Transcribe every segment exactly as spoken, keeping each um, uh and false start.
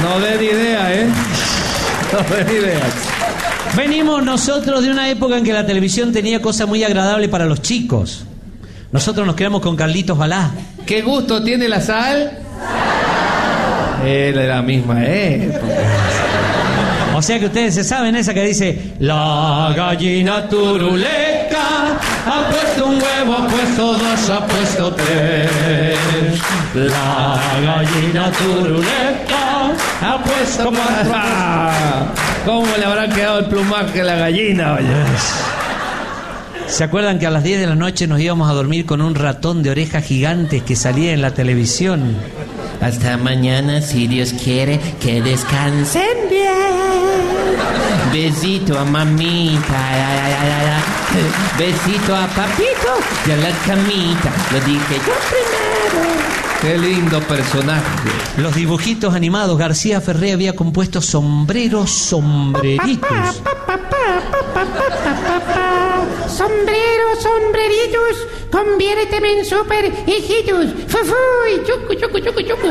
No den idea, ¿eh? No den ideas. Venimos nosotros de una época en que la televisión tenía cosas muy agradables para los chicos. Nosotros nos quedamos con Carlitos Balá. ¿Qué gusto tiene la sal? Es de la misma época. O sea que ustedes se saben esa que dice: la gallina turuleca ha puesto un huevo, ha puesto dos, ha puesto tres. La gallina turuleca ha puesto cuatro. ¿Cómo le habrá quedado el plumaje a la gallina, oye? ¿Se acuerdan que a las diez de la noche nos íbamos a dormir con un ratón de orejas gigantes que salía en la televisión? Hasta mañana, si Dios quiere, que descansen bien. Besito a mamita, ay, ay, ay, ay. Besito a papito y a la camita. Lo dije yo primero. Qué lindo personaje. Los dibujitos animados. García Ferré había compuesto Sombreros Sombreritos. Sombreros, sombreritos, conviérteme en super hijitos. Fufuy, chucu, chucu, chucu, chucu.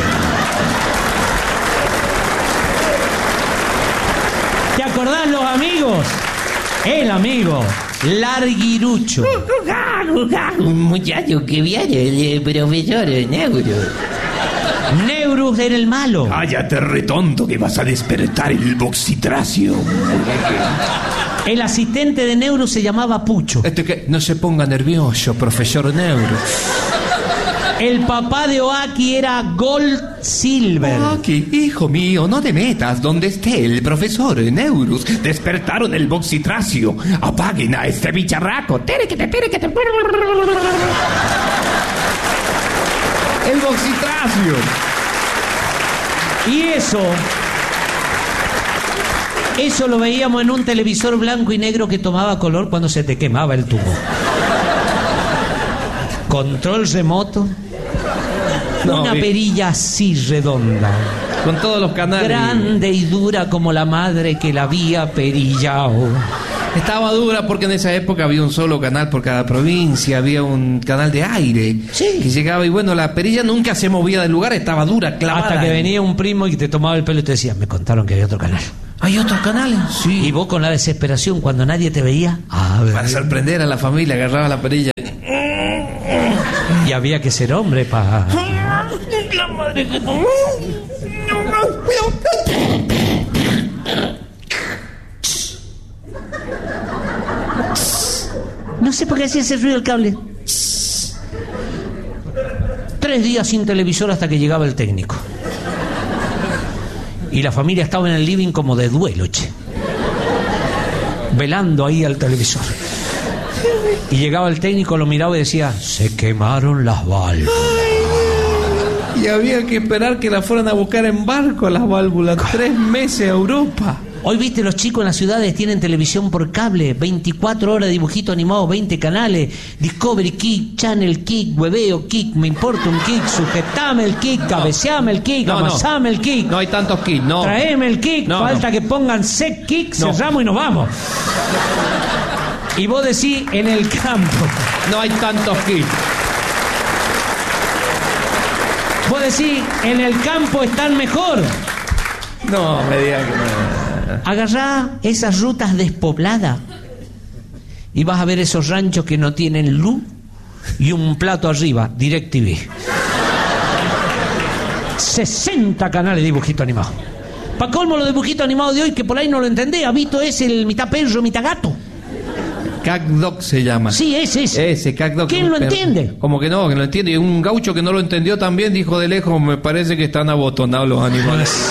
¿Te acordás, los amigos? El amigo Larguirucho. Un muchacho que viene, el profesor Neuro. Neurus era el malo. Cállate, retonto, que vas a despertar el boxitracio. El asistente de Neurus se llamaba Pucho. Este que no se ponga nervioso, profesor Neuro. El papá de Oaki era Gold Silver. Oaki, hijo mío, no te metas donde esté el profesor Neurus. Despertaron el boxitracio. Apaguen a este bicharraco. Térequete, térequete. El boxitracio. Y eso... Eso lo veíamos en un televisor blanco y negro que tomaba color cuando se te quemaba el tubo. Control remoto. No, una vi... perilla así redonda. Con todos los canales. Grande y dura como la madre que la había perillado. Estaba dura porque en esa época había un solo canal por cada provincia, había un canal de aire sí. que llegaba y bueno, la perilla nunca se movía del lugar, estaba dura, clavada. Hasta que venía un primo y te tomaba el pelo y te decía: me contaron que había otro canal. ¿Hay otros canales? Sí. Y vos con la desesperación, cuando nadie te veía, a ver. Para sorprender a la familia, agarraba la perilla. Y había que ser hombre para... La madre que... No sé por qué hacía ese ruido el cable. Tres días sin televisor hasta que llegaba el técnico. Y la familia estaba en el living como de duelo, che. Velando ahí al televisor. Y llegaba el técnico, lo miraba y decía: se quemaron las válvulas. Ay, y había que esperar que la fueran a buscar en barco las válvulas. Tres meses a Europa. Hoy, viste, los chicos en las ciudades tienen televisión por cable, veinticuatro horas de dibujito animado, veinte canales, Discovery Kick, Channel Kick, Hueveo Kick, Me Importa un Kick, Sujetame el Kick, Cabeceame el Kick, no, Amasame no. el Kick. No hay tantos kicks, no. Traeme el Kick, no, falta no. que pongan Sec Kick, no. cerramos y nos vamos. Y vos decís: en el campo. No hay tantos kicks. Vos decís: en el campo están mejor. No, me diga que no. Agarrá esas rutas despobladas y vas a ver esos ranchos que no tienen luz y un plato arriba, DirecTV. sesenta canales de dibujito animado. Pa' colmo los dibujitos animados de hoy, que por ahí no lo entendés. Vito es el mitad perro, mitad gato. Cacdoc se llama. Sí, ese, ese. Ese, Cacdoc. ¿Quién lo entiende? Como que no, que lo entiende. Y un gaucho que no lo entendió también dijo de lejos: me parece que están abotonados los animales.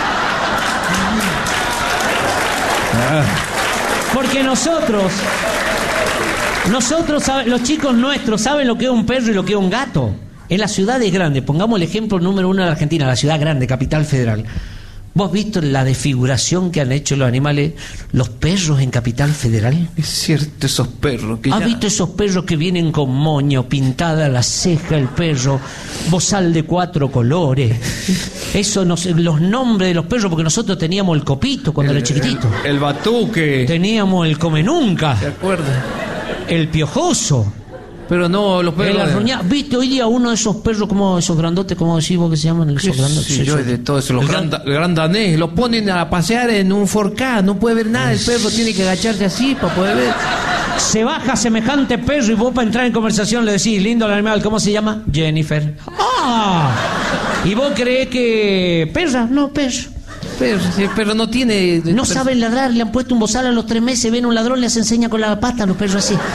Porque nosotros, nosotros, los chicos nuestros, saben lo que es un perro y lo que es un gato. En las ciudades grandes, pongamos el ejemplo número uno de la Argentina, la ciudad grande, Capital Federal. ¿Vos has visto la desfiguración que han hecho los animales, los perros en Capital Federal? Es cierto, esos perros que ¿Has ya... visto esos perros que vienen con moño, pintada la ceja, el perro, bozal de cuatro colores? Eso, no sé, los nombres de los perros, porque nosotros teníamos el Copito cuando el, era chiquitito. El, el Batuque. Teníamos el Come Nunca. ¿Te acuerdas? El Piojoso. Pero no, los perros... El arroñado. ¿Viste hoy día uno de esos perros, como esos grandotes, como decís vos que se llaman? Esos grandotes. Sí, yo de todo eso, los El gran, gran- gran danés, los ponen a pasear en un cuatro K, no puede ver nada, el perro tiene que agacharse así para poder ver. Se baja semejante perro y vos para entrar en conversación le decís, lindo el animal, ¿cómo se llama? Jennifer. ¡Ah! ¿Y vos creés que... perra? No, perro. Pero si el perro no tiene... No saben ladrar, le han puesto un bozal a los tres meses, ven un ladrón, les enseña con la pata a los perros así.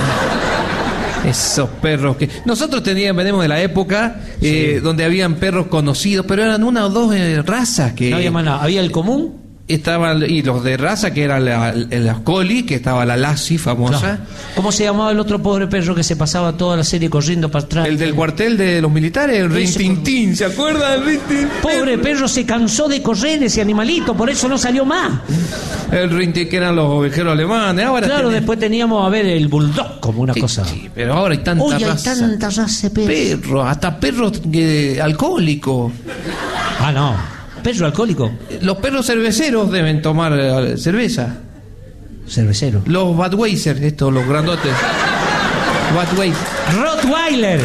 Esos perros que... Nosotros teníamos, venimos de la época eh, donde habían perros conocidos, pero eran una o dos eh, razas que... No había más nada. Había el común. Estaban, y los de raza, que era la, la Collie, que estaba la Lassie famosa. Claro. ¿Cómo se llamaba el otro pobre perro que se pasaba toda la serie corriendo para atrás? El del cuartel de los militares, el Ese Rintintín, ¿se acuerda del Rintintín? Pobre perro se cansó de correr ese animalito, por eso no salió más. El Rintintín, que eran los ovejeros alemanes. Ahora Claro, tenés- después teníamos a ver el bulldog como una Sí, cosa. sí, pero ahora hay tanta Uy, hay raza. tanta raza de perros. Perros, hasta perros eh, alcohólicos. Ah, no. Perro alcohólico. Los perros cerveceros deben tomar eh, cerveza. Cervecero. Los Budweiser, estos, los grandotes. Budweiser. Rottweiler.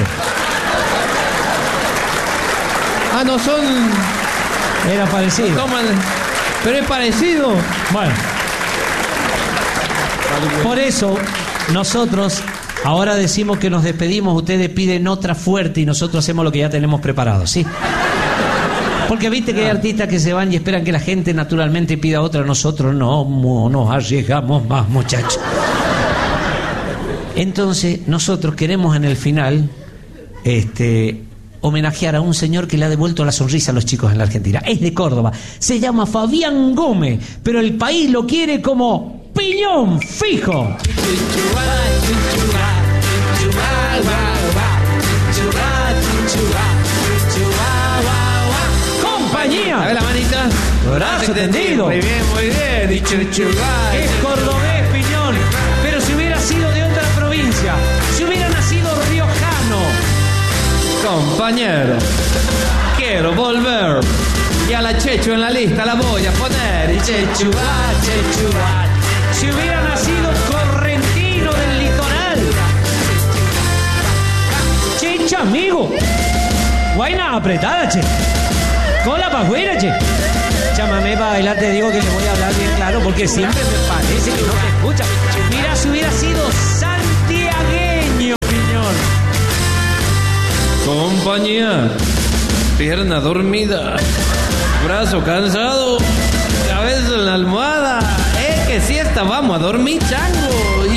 Ah, no son... Era parecido. Toman... Pero es parecido. Bueno. Por eso, nosotros ahora decimos que nos despedimos, ustedes piden otra fuerte y nosotros hacemos lo que ya tenemos preparado, ¿sí? Porque viste que hay artistas que se van y esperan que la gente naturalmente pida otra, nosotros no mo- nos arriesgamos más, muchachos. Entonces, nosotros queremos en el final este, homenajear a un señor que le ha devuelto la sonrisa a los chicos en la Argentina. Es de Córdoba, se llama Fabián Gómez, pero el país lo quiere como piñón fijo. A ver Compañía, la manita. brazo tendido. Muy bien, muy bien. Y chuchuá. Es cordobés, piñón, pero si hubiera sido de otra provincia, si hubiera nacido riojano, Compañero, quiero volver. Y a la Chechu en la lista la voy a poner. Y chechuá, chechuá. si hubiera nacido correntino del litoral, chicha, amigo, guayna apretada, che, cola pa' afuera, che. Llámame para bailar, te digo que le voy a hablar bien claro, porque siempre me parece que no te escucha. Mira, si hubiera sido santiagueño, piñón. Compañía, pierna dormida, brazo cansado, cabeza en la almohada. Es que siesta, vamos a dormir, chango.